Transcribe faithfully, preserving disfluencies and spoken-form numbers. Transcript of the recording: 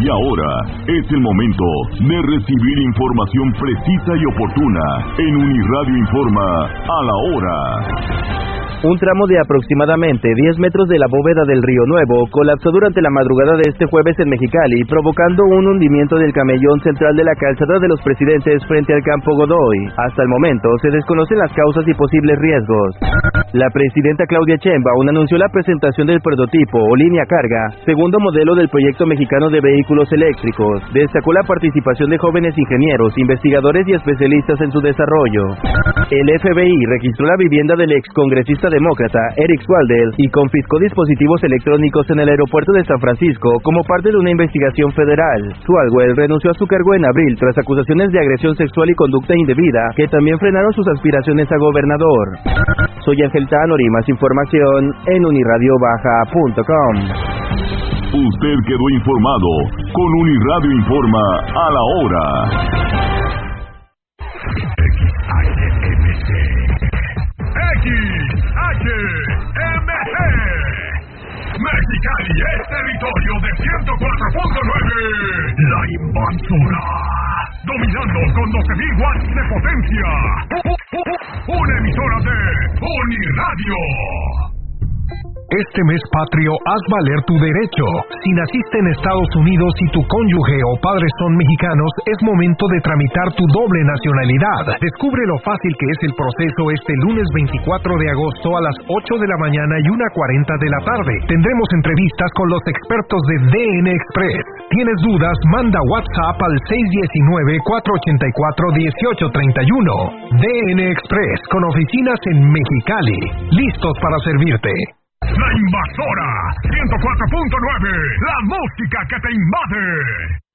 Y ahora es el momento de recibir información precisa y oportuna en Uniradio Informa a la hora. Un tramo de aproximadamente diez metros de la bóveda del Río Nuevo colapsó durante la madrugada de este jueves en Mexicali, provocando un hundimiento del camellón central de la calzada de los Presidentes frente al Campo Godoy. Hasta el momento se desconocen las causas y posibles riesgos. La presidenta Claudia Sheinbaum anunció la presentación del prototipo o línea carga, segundo modelo del proyecto mexicano de vehículos eléctricos. Destacó la participación de jóvenes ingenieros, investigadores y especialistas en su desarrollo. El F B I registró la vivienda del excongresista demócrata Eric Swalwell y confiscó dispositivos electrónicos en el aeropuerto de San Francisco como parte de una investigación federal. Swalwell renunció a su cargo en abril tras acusaciones de agresión sexual y conducta indebida que también frenaron sus aspiraciones a gobernador. Soy Ángel Tanori, más información en uniradio baja punto com. Usted quedó informado con Uniradio Informa a la hora. X H M G Mexicali es territorio de ciento cuatro punto nueve. La Invasora, dominando con doce mil watts de potencia. Una emisora de Uniradio. Este mes patrio, haz valer tu derecho. Si naciste en Estados Unidos y tu cónyuge o padres son mexicanos, es momento de tramitar tu doble nacionalidad. Descubre lo fácil que es el proceso este lunes veinticuatro de agosto a las ocho de la mañana y una cuarenta de la tarde. Tendremos entrevistas con los expertos de D N Express. ¿Tienes dudas? Manda WhatsApp al seis uno nueve, cuatro ocho cuatro, uno ocho tres uno. D N Express, con oficinas en Mexicali. Listos para servirte. La Invasora ciento cuatro punto nueve, la música que te invade.